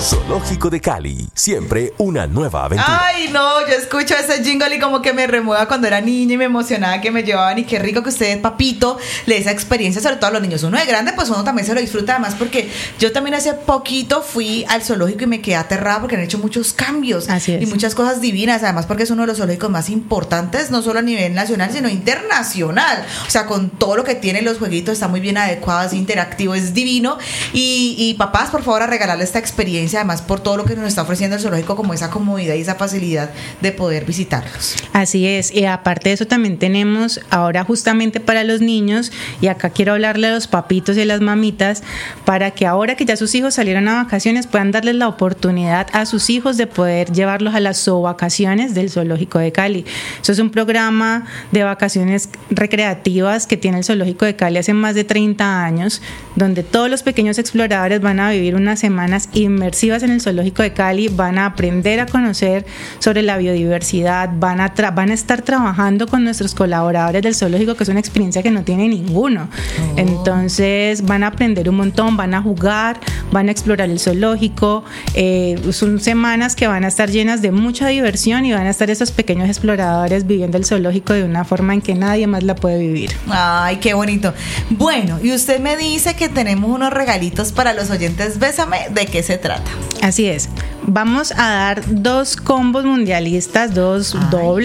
Zoológico de Cali, siempre una nueva aventura. Ay, no, yo escucho ese jingle y como que me remueva cuando era niña y me emocionaba que me llevaban. Y qué rico que usted, papito, le dé esa experiencia, sobre todo a los niños. Uno de grande, pues uno también se lo disfruta, además porque yo también hace poquito fui al zoológico y me quedé aterrada porque han hecho muchos cambios. Así es. Y muchas cosas divinas, además porque es uno de los zoológicos más importantes, no solo a nivel nacional, sino internacional. O sea, con todo lo que tienen los jueguitos, está muy bien adecuado, es interactivo, es divino. Y papás, por favor, a regalarle esta experiencia, además por todo lo que nos está ofreciendo el zoológico, como esa comodidad y esa facilidad de poder visitarlos. Así es, y aparte de eso también tenemos ahora justamente para los niños, y acá quiero hablarle a los papitos y a las mamitas, para que ahora que ya sus hijos salieron a vacaciones puedan darles la oportunidad a sus hijos de poder llevarlos a las zoovacaciones del Zoológico de Cali. Eso es un programa de vacaciones recreativas que tiene el Zoológico de Cali hace más de 30 años, donde todos los pequeños exploradores van a vivir unas semanas inmersivas en el Zoológico de Cali, van a aprender a conocer sobre la biodiversidad, van a estar trabajando con nuestros colaboradores del zoológico, que es una experiencia que no tiene ninguno. Entonces van a aprender un montón, van a jugar, van a explorar el zoológico. Son semanas que van a estar llenas de mucha diversión y van a estar esos pequeños exploradores viviendo el zoológico de una forma en que nadie más la puede vivir. Ay, qué bonito. Bueno, y usted me dice que tenemos unos regalitos para los oyentes. Bésame, ¿de qué se trata? Así es. Vamos a dar 2 combos mundialistas, dos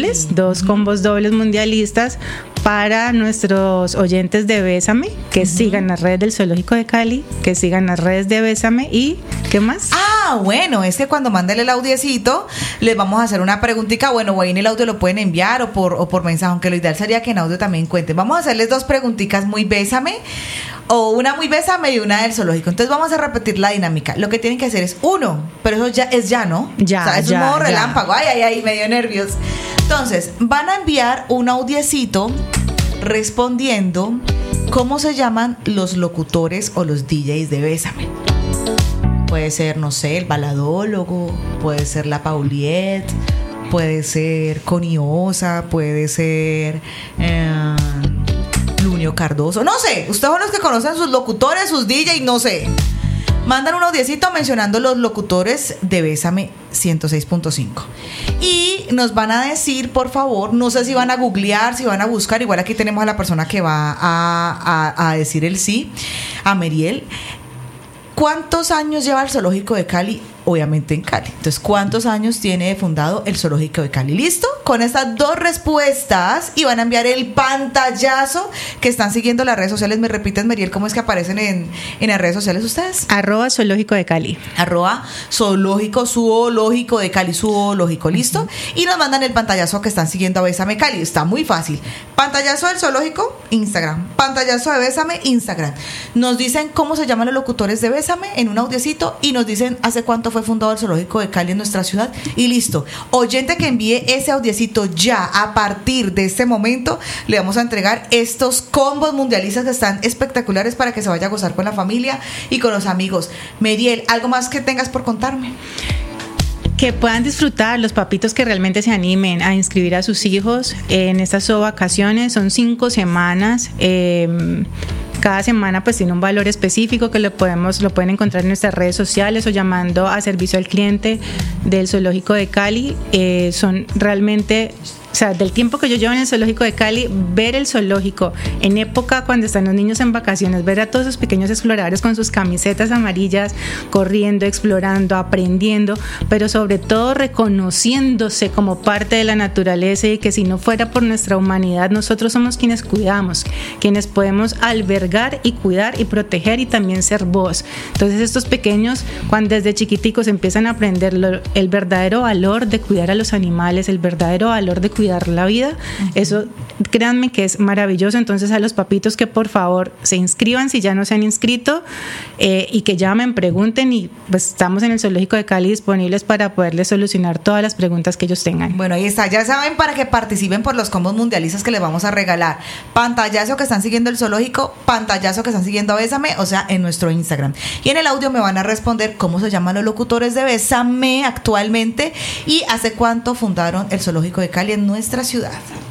combos dobles mundialistas para nuestros oyentes de Bésame, que sigan las redes del Zoológico de Cali, que sigan las redes de Bésame y ¿qué más? Bueno, es que cuando manden el audiecito les vamos a hacer una preguntita. Bueno, o ahí en el audio lo pueden enviar o por mensaje, aunque lo ideal sería que en audio también cuenten. Vamos a hacerles 2 preguntitas muy Bésame, o una muy Bésame y una del zoológico. Entonces vamos a repetir la dinámica. Lo que tienen que hacer es 1, pero eso ya, ¿no? Ya, o sea, es un modo relámpago. Ay, me dio nervios. Entonces, van a enviar un audiecito respondiendo cómo se llaman los locutores o los DJs de Bésame. Puede ser, no sé, el baladólogo, puede ser la Pauliet, puede ser Coniosa, puede ser Lunio Cardoso, no sé, ustedes son los que conocen sus locutores, sus DJs, no sé. Mandan un audiecito mencionando los locutores de Bésame 106.5 y nos van a decir, por favor, no sé si van a googlear, si van a buscar, igual aquí tenemos a la persona que va a decir el sí, a Meriel. ¿Cuántos años lleva el Zoológico de Cali? Obviamente en Cali. Entonces, ¿cuántos años tiene fundado el Zoológico de Cali? ¿Listo? Con estas 2 respuestas y van a enviar el pantallazo que están siguiendo las redes sociales. ¿Me repiten, Meriel, cómo es que aparecen en las redes sociales ustedes? @Zoológico de Cali. @zoológico de Cali, zoológico, ¿listo? Y nos mandan el pantallazo que están siguiendo a Bésame Cali. Está muy fácil. Pantallazo del zoológico, Instagram. Pantallazo de Bésame, Instagram. Nos dicen cómo se llaman los locutores de Bésame en un audiocito y nos dicen hace cuánto fue fundado el Zoológico de Cali en nuestra ciudad y listo. Oyente que envíe ese audiecito ya, a partir de este momento le vamos a entregar estos combos mundialistas que están espectaculares para que se vaya a gozar con la familia y con los amigos. Meriel, ¿algo más que tengas por contarme? Que puedan disfrutar los papitos, que realmente se animen a inscribir a sus hijos en estas vacaciones. Son 5 semanas. Cada semana pues tiene un valor específico que lo pueden encontrar en nuestras redes sociales o llamando a servicio al cliente del Zoológico de Cali. Son realmente, o sea, del tiempo que yo llevo en el Zoológico de Cali, ver el zoológico en época cuando están los niños en vacaciones, ver a todos esos pequeños exploradores con sus camisetas amarillas, corriendo, explorando, aprendiendo, pero sobre todo reconociéndose como parte de la naturaleza, y que si no fuera por nuestra humanidad, nosotros somos quienes cuidamos, quienes podemos albergar y cuidar y proteger y también ser voz. Entonces estos pequeños, cuando desde chiquiticos empiezan a aprender el verdadero valor de cuidar a los animales, el verdadero valor de cuidar la vida, eso créanme que es maravilloso. Entonces a los papitos que por favor se inscriban si ya no se han inscrito, y que llamen, pregunten, y pues estamos en el Zoológico de Cali disponibles para poderles solucionar todas las preguntas que ellos tengan. Bueno, ahí está, ya saben, para que participen por los combos mundialistas que les vamos a regalar. Pantallazo que están siguiendo el zoológico, pantallazo que están siguiendo a Bésame, o sea, en nuestro Instagram. Y en el audio me van a responder cómo se llaman los locutores de Bésame actualmente y hace cuánto fundaron el Zoológico de Cali en nuestra ciudad.